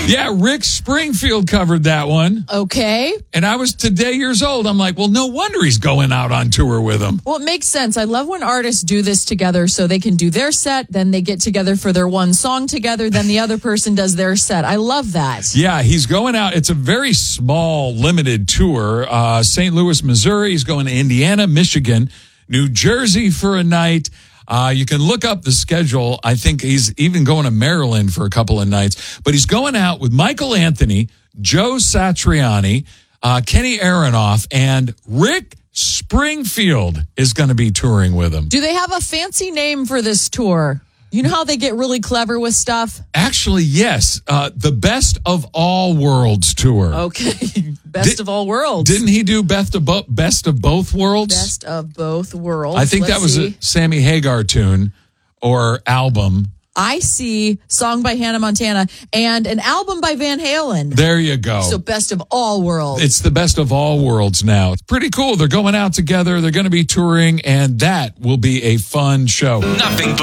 Yeah, Rick Springfield covered that one. Okay. And I was today years old. I'm like, well, no wonder he's going out on tour with him. Well, it makes sense. I love when artists do this together so they can do their set, then they get together for their one song together, then the other person does their set. I love that. Yeah, he's going out. It's a very small, limited tour. St. Louis, Missouri. He's going to Indiana, Michigan, New Jersey for a night. You can look up the schedule. I think he's even going to Maryland for a couple of nights. But he's going out with Michael Anthony, Joe Satriani, Kenny Aronoff, and Rick Springfield is going to be touring with him. Do they have a fancy name for this tour? You know how they get really clever with stuff? Actually, yes. The Best of All Worlds tour. Okay. Best of all worlds. Didn't he do Best of Both Worlds? Best of both worlds. I think that was a Sammy Hagar tune or album. I see Song by Hannah Montana and an album by Van Halen. There you go. So Best of All Worlds. It's the Best of All Worlds now. It's pretty cool. They're going out together. They're going to be touring, and that will be a fun show. Nothing but